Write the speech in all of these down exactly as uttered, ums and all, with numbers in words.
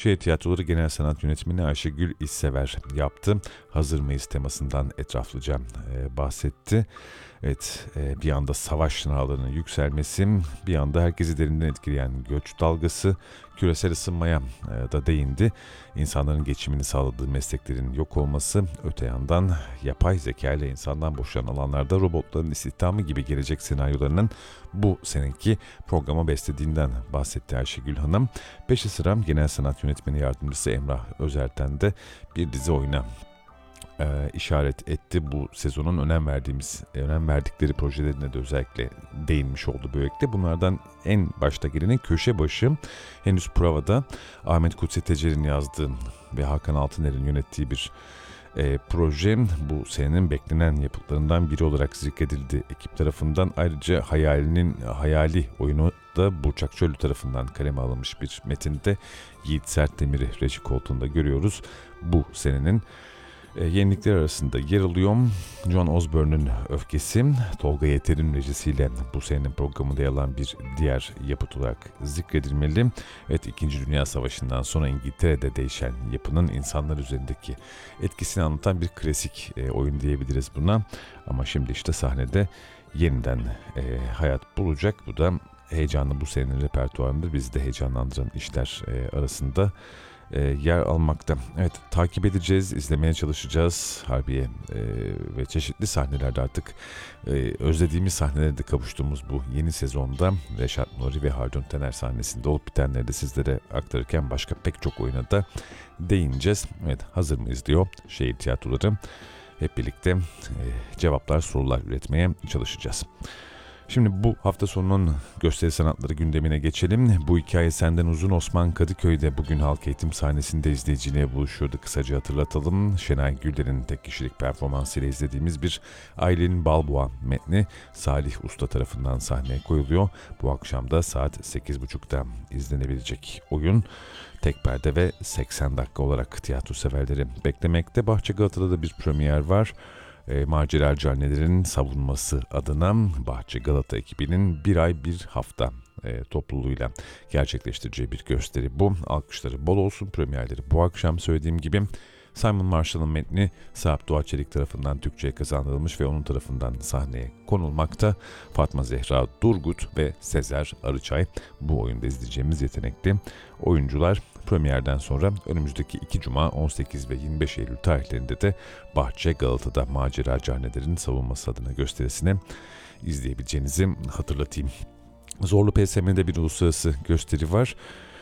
Şehir Tiyatroları Genel Sanat Yönetmeni Ayşegül İşsever yaptı. Hazır mıyız temasından etraflıca e, bahsetti. Evet, e, bir anda savaş çınarlarının yükselmesi, bir anda herkesi derinden etkileyen göç dalgası, küresel ısınmaya e, da değindi. İnsanların geçimini sağladığı mesleklerin yok olması, öte yandan yapay zeka ile insandan boşalan alanlarda robotların istihdamı gibi gelecek senaryolarının bu seneki programa beslediğinden bahsetti Ayşegül Hanım. Peşi sıra Genel Sanat Yönetmeni Yardımcısı Emrah Özerten de bir dizi oyuna e, işaret etti. Bu sezonun önem verdiğimiz, önem verdikleri projelerine de özellikle değinmiş oldu böylelikle. Bunlardan en başta geleni Köşe Başı, henüz provada Ahmet Kutsi Tecer'in yazdığı ve Hakan Altıner'in yönettiği bir e, proje. Bu senenin beklenen yapıtlarından biri olarak zikredildi ekip tarafından. Ayrıca hayalinin hayali oyunu da Burçak Çöllü tarafından kaleme alınmış bir metinde Yiğit Sertdemir'i reji koltuğunda görüyoruz. Bu senenin E, yenilikler arasında yer alıyor. John Osborne'un Öfkesi, Tolga Yeter'in rejisiyle bu senenin programında yer alan bir diğer yapıt olarak zikredilmeli. Evet, İkinci Dünya Savaşı'ndan sonra İngiltere'de değişen yapının insanlar üzerindeki etkisini anlatan bir klasik e, oyun diyebiliriz buna. Ama şimdi işte sahnede yeniden e, hayat bulacak. Bu da heyecanlı, bu senenin repertuarında bizi de heyecanlandıran işler e, arasında E, yer almakta. Evet, takip edeceğiz, izlemeye çalışacağız Harbiye e, ve çeşitli sahnelerde artık e, özlediğimiz sahnelere de kavuştuğumuz bu yeni sezonda Reşat Nuri ve Haldun Taner sahnesinde olup bitenleri de sizlere aktarırken başka pek çok oyuna da değineceğiz. Evet, hazır mıyız diyor Şehir Tiyatroları. Hep birlikte e, cevaplar, sorular üretmeye çalışacağız. Şimdi bu hafta sonunun gösteri sanatları gündemine geçelim. Bu hikaye senden uzun. Osman Kadıköy'de bugün halk eğitim sahnesinde izleyiciliğe buluşuyordu. Kısaca hatırlatalım. Şenay Güller'in tek kişilik performansıyla izlediğimiz bir Aylin Balboğa metni Salih Usta tarafından sahneye koyuluyor. Bu akşam da saat sekiz buçukta izlenebilecek oyun tek perde ve seksen dakika olarak tiyatro severleri beklemekte. Bahçe Galata'da da bir premier var. E, Maceracı Annelerin Savunması adına Bahçe Galata ekibinin bir ay bir hafta e, topluluğuyla gerçekleştireceği bir gösteri bu. Alkışları bol olsun. Premierleri bu akşam söylediğim gibi. Simon Marshall'ın metni Sarp Doğa Çelik tarafından Türkçe'ye kazandırılmış ve onun tarafından sahneye konulmakta. Fatma Zehra Durgut ve Sezer Arıçay bu oyunda izleyeceğimiz yetenekli oyuncular. Premierden sonra önümüzdeki iki Cuma on sekiz ve yirmi beş Eylül tarihlerinde de Bahçe Galata'da Maceracı Annelerin Savunması adına gösterisini izleyebileceğinizi hatırlatayım. Zorlu P S M'de bir uluslararası gösteri var.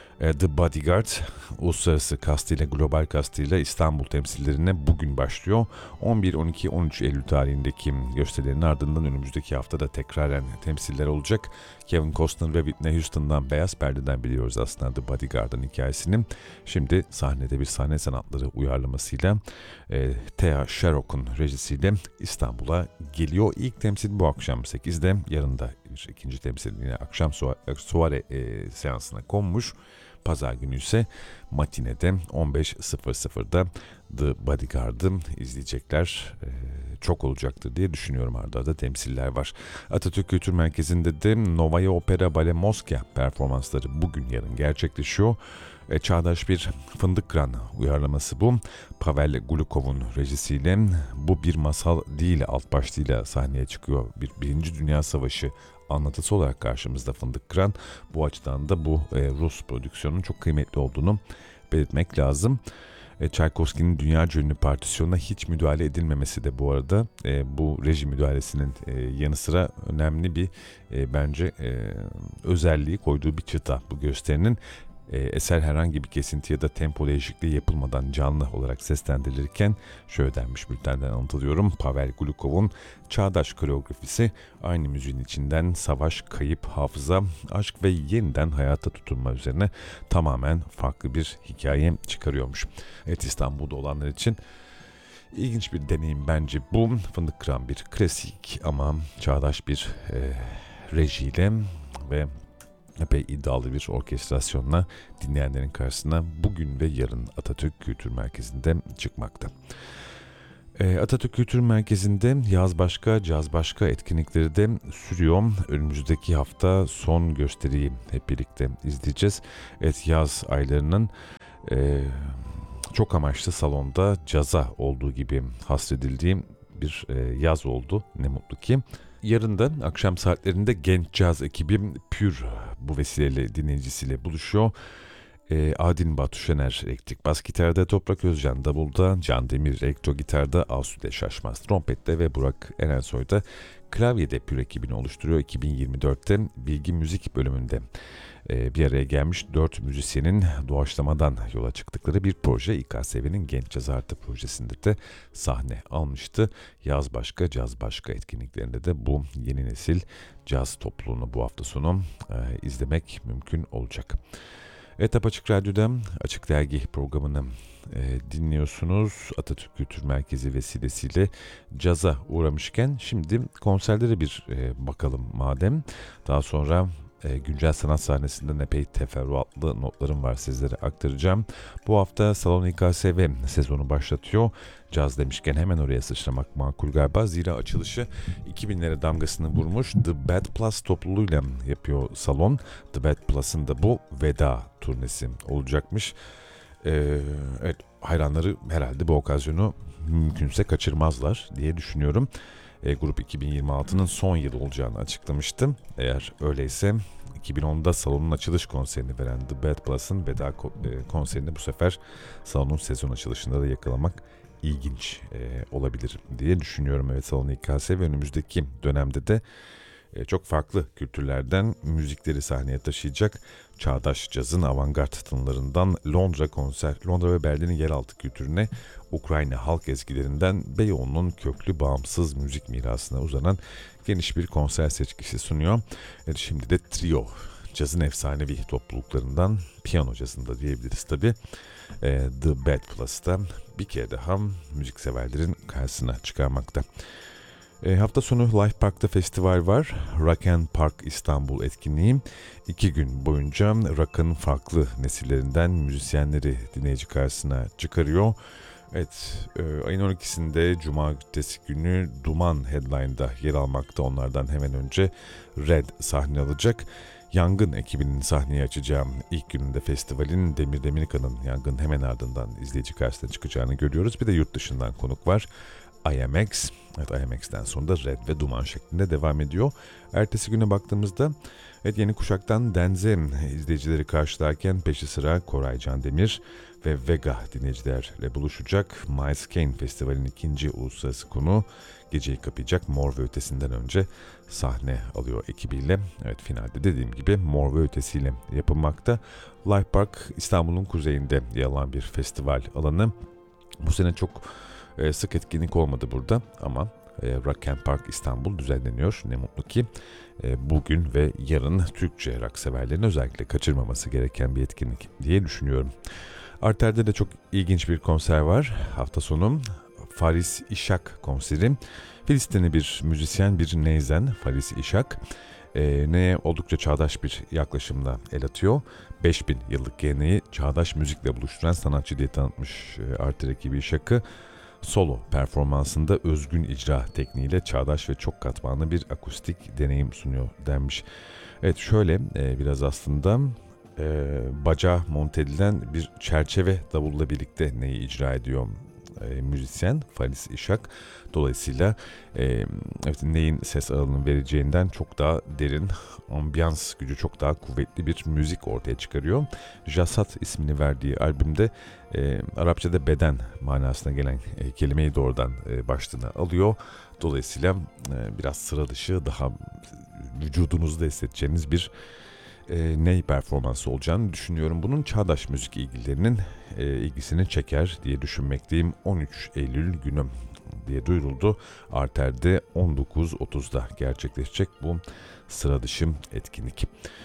The Bodyguard, uluslararası kastıyla, global kastıyla İstanbul temsillerine bugün başlıyor. on bir, on iki, on üç Eylül tarihindeki gösterilerin ardından önümüzdeki haftada tekraren temsiller olacak. Kevin Costner ve Whitney Houston'dan Beyaz Perde'den biliyoruz aslında The Bodyguard'ın hikayesini. Şimdi sahnede bir sahne sanatları uyarlamasıyla e, Thea Sharrock'un rejisiyle İstanbul'a geliyor. İlk temsil bu akşam sekizde, yarın da bir ikinci temsil yine akşam soare e, seansına konmuş. Pazar günü ise matinede on beş sıfır sıfırda The Bodyguard'ı izleyecekler. Ee, çok olacaktır diye düşünüyorum, arda arda temsiller var. Atatürk Kültür Merkezi'nde de Novaya Opera Bale Moskya performansları bugün yarın gerçekleşiyor. E, çağdaş bir Fındık Kıran uyarlaması bu. Pavel Glukov'un rejisiyle bu bir masal değil alt başlığıyla sahneye çıkıyor. Bir Birinci Dünya Savaşı anlatısı olarak karşımızda Fındık Kıran. Bu açıdan da bu e, Rus prodüksiyonun çok kıymetli olduğunu belirtmek lazım. E, Çaykovski'nin dünyaca ünlü partisyonuna hiç müdahale edilmemesi de bu arada e, bu reji müdahalesinin e, yanı sıra önemli bir e, bence e, özelliği koyduğu bir çıta bu gösterinin. E, eser herhangi bir kesinti ya da tempo değişikliği yapılmadan canlı olarak seslendirilirken şöyle denmiş, bültenden anlatıyorum. Pavel Glukov'un çağdaş koreografisi aynı müziğin içinden savaş, kayıp, hafıza, aşk ve yeniden hayata tutunma üzerine tamamen farklı bir hikaye çıkarıyormuş. Evet, İstanbul'da olanlar için ilginç bir deneyim bence bu. Fındık Kıran bir klasik ama çağdaş bir e, rejiyle ve epey iddialı bir orkestrasyonla dinleyenlerin karşısına bugün ve yarın Atatürk Kültür Merkezi'nde çıkmakta. Atatürk Kültür Merkezi'nde Yaz Başka, Caz Başka etkinlikleri de sürüyor. Önümüzdeki hafta son gösteriyi hep birlikte izleyeceğiz. Evet, yaz aylarının Ee, çok amaçlı salonda caza olduğu gibi hasredildiğim bir e, yaz oldu. Ne mutlu ki. Yarın da akşam saatlerinde genç caz ekibi Pür bu vesileyle dinleyicisiyle buluşuyor. E, Adin Batu Şener elektrik bas gitarda, Toprak Özcan davulda, Can Demir elektro gitarda, Asude Şaşmaz trompette ve Burak Erensoy da klavyede Pür ekibini oluşturuyor. iki bin yirmi dörtte Bilgi Müzik bölümünde e, bir araya gelmiş dört müzisyenin doğaçlamadan yola çıktıkları bir proje. İ K S V'nin Genç Caz Artı projesinde de sahne almıştı. Yaz Başka, Caz Başka etkinliklerinde de bu yeni nesil caz topluluğunu bu hafta sonu e, izlemek mümkün olacak. Evet, Apaçık Radyo'da Açık Dergi programını e, dinliyorsunuz. Atatürk Kültür Merkezi vesilesiyle caza uğramışken şimdi konserlere bir e, bakalım madem. Daha sonra e, güncel sanat sahnesinden epey teferruatlı notlarım var, sizlere aktaracağım. Bu hafta Salon İ K S V sezonu başlatıyor. Caz demişken hemen oraya sıçramak makul galiba. Zira açılışı iki binlere damgasını vurmuş The Bad Plus topluluğuyla yapıyor salon. The Bad Plus'ın da bu veda turnesi olacakmış. Ee, evet, hayranları herhalde bu okazyonu mümkünse kaçırmazlar diye düşünüyorum. E, grup iki bin yirmi altının son yılı olacağını açıklamıştım. Eğer öyleyse iki bin onda salonun açılış konserini veren The Bad Plus'ın veda konserini bu sefer salonun sezon açılışında da yakalamak ilginç e, olabilir diye düşünüyorum. Evet, Salon İ K S ve önümüzdeki dönemde de e, çok farklı kültürlerden müzikleri sahneye taşıyacak. Çağdaş cazın avantgard tınılarından Londra konser, Londra ve Berlin'in yeraltı kültürüne, Ukrayna halk ezgilerinden Beyoğlu'nun köklü bağımsız müzik mirasına uzanan geniş bir konser seçkisi sunuyor. Evet, şimdi de trio, cazın efsanevi topluluklarından piyano cazında diyebiliriz tabii. E, The Bad Plus'ta bir kere daha müzikseverlerin karşısına çıkarmakta. E, hafta sonu Life Park'ta festival var. Rock and Park İstanbul etkinliği. İki gün boyunca rock'ın farklı nesillerinden müzisyenleri dinleyici karşısına çıkarıyor. Evet, e, ayın on ikisinde Cumartesi günü Duman Headline'da yer almakta. Onlardan hemen önce Red sahne alacak. Yangın ekibinin sahneye açacağı ilk gününde festivalin Demir Demirkan'ın Yangın hemen ardından izleyici karşısına çıkacağını görüyoruz. Bir de yurt dışından konuk var. I M X, evet, I M X'ten sonra da Red ve Duman şeklinde devam ediyor. Ertesi güne baktığımızda evet, yeni kuşaktan Denze izleyicileri karşılarken peşi sıra Koray Candemir ve Vega dinleyicilerle buluşacak. Miles Kane Festival'in ikinci uluslararası konuğu geceyi kapayacak Mor ve Ötesi'nden önce sahne alıyor ekibiyle. Evet, finalde dediğim gibi Mor ve Ötesi ile yapılmakta. Life Park İstanbul'un kuzeyinde yer alan bir festival alanı. Bu sene çok e, sık etkinlik olmadı burada ama e, Rock and Park İstanbul düzenleniyor. Ne mutlu ki e, bugün ve yarın Türkçe rock severlerin özellikle kaçırmaması gereken bir etkinlik diye düşünüyorum. Arter'de de çok ilginç bir konser var. Hafta sonu Faris İşak konseri. Filistinli bir müzisyen, bir neyzen Faris İşak. E, neye oldukça çağdaş bir yaklaşımla el atıyor. beş bin yıllık geleneği çağdaş müzikle buluşturan sanatçı diye tanıtmış e, Arter ekibi İşak'ı. Solo performansında özgün icra tekniğiyle çağdaş ve çok katmanlı bir akustik deneyim sunuyor denmiş. Evet, şöyle e, biraz aslında e, bacağı monte edilen bir çerçeve davulla birlikte neyi icra ediyor e, müzisyen Faris İşak. Dolayısıyla e, evet, neyin ses alanını vereceğinden çok daha derin, ambiyans gücü çok daha kuvvetli bir müzik ortaya çıkarıyor. Jasat ismini verdiği albümde e, Arapçada beden manasına gelen e, kelimeyi doğrudan e, başlığına alıyor. Dolayısıyla e, biraz sıra dışı, daha vücudunuzda hissedeceğiniz bir e, ney performansı olacağını düşünüyorum. Bunun çağdaş müzik ilgilerinin e, ilgisini çeker diye düşünmekteyim. on üç Eylül günü diye duyuruldu. Arter'de on dokuz otuzda gerçekleşecek bu sıra dışı etkinlik.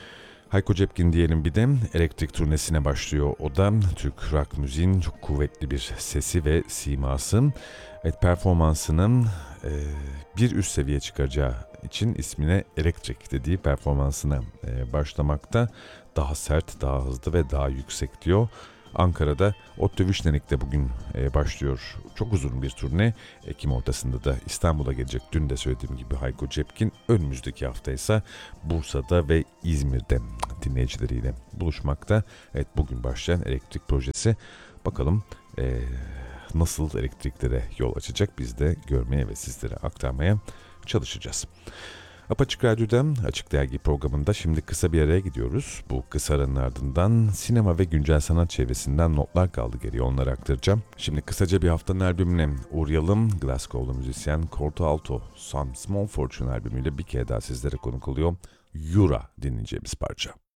Hayko Cepkin diyelim bir de elektrik turnesine başlıyor. O da Türk rock müziğin çok kuvvetli bir sesi ve siması. Evet, performansının e, bir üst seviye çıkaracağı için ismine elektrik dediği performansına e, başlamakta. Daha sert, daha hızlı ve daha yüksek diyor. Ankara'da Otto Vişnenik'te bugün e, başlıyor. Çok uzun bir turne. Ekim ortasında da İstanbul'a gelecek. Dün de söylediğim gibi Hayko Cepkin. Önümüzdeki hafta ise Bursa'da ve İzmir'de dinleyicileriyle buluşmakta. Evet, bugün başlayan elektrik projesi. Bakalım e, nasıl elektriklere yol açacak, biz de görmeye ve sizlere aktarmaya çalışacağız. Apaçık Radyo'da Açık Dergi programında şimdi kısa bir araya gidiyoruz. Bu kısa aranın ardından sinema ve güncel sanat çevresinden notlar kaldı geriye, onları aktaracağım. Şimdi kısaca bir haftanın albümüne uğrayalım. Glasgow'lu müzisyen Corto Alto, Some Small Fortune albümüyle bir kere daha sizlere konuk oluyor. Yura dinleyeceğimiz parça.